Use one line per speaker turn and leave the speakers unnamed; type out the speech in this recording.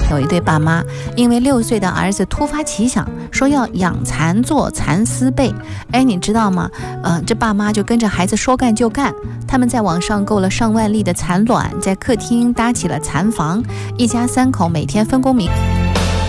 有一对爸妈因为6岁的儿子突发奇想，说要养蚕做蚕丝被。你知道吗？这爸妈就跟着孩子说干就干，他们在网上购了上万粒的蚕卵，在客厅搭起了蚕房，一家3口每天分工明